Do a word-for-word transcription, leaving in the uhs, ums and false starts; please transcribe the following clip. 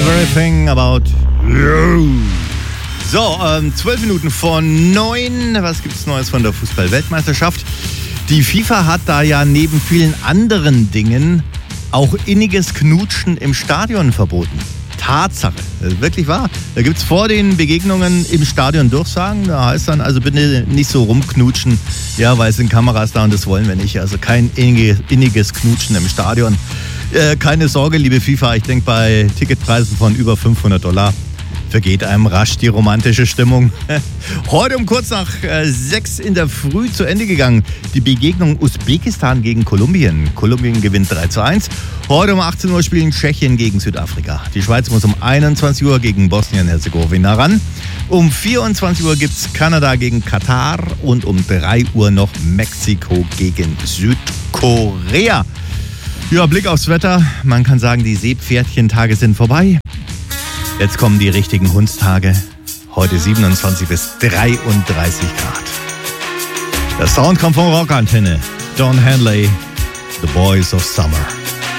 Everything about you. So, ähm, zwölf Minuten vor neun. Was gibt's Neues von der Fußball-Weltmeisterschaft? Die FIFA hat da ja neben vielen anderen Dingen auch inniges Knutschen im Stadion verboten. Tatsache, das ist wirklich wahr. Da gibt's vor den Begegnungen im Stadion Durchsagen. Da heißt dann also bitte nicht so rumknutschen, ja, weil es sind Kameras da und das wollen wir nicht. Also kein inniges Knutschen im Stadion. Äh, keine Sorge, liebe FIFA, ich denke, bei Ticketpreisen von über fünfhundert Dollar vergeht einem rasch die romantische Stimmung. Heute um kurz nach äh, sechs in der Früh zu Ende gegangen. Die Begegnung Usbekistan gegen Kolumbien. Kolumbien gewinnt drei zu eins. Heute um achtzehn Uhr spielen Tschechien gegen Südafrika. Die Schweiz muss um einundzwanzig Uhr gegen Bosnien-Herzegowina ran. Um vierundzwanzig Uhr gibt es Kanada gegen Katar und um drei Uhr noch Mexiko gegen Südkorea. Ja, Blick aufs Wetter. Man kann sagen, die Seepferdchentage sind vorbei. Jetzt kommen die richtigen Hundstage. Heute siebenundzwanzig bis dreiunddreißig Grad. Der Sound kommt von Rockantenne. Don Henley, The Boys of Summer.